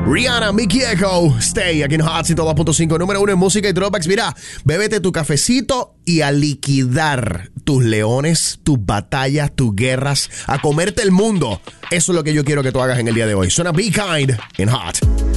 Rihanna, Mickey Echo, Stay, aquí en Hot 102.5, número 1 en música y dropbacks. Mira, bébete tu cafecito y a liquidar tus leones, tus batallas, tus guerras, a comerte el mundo. Eso es lo que yo quiero que tú hagas en el día de hoy. Suena Be Kind en Hot.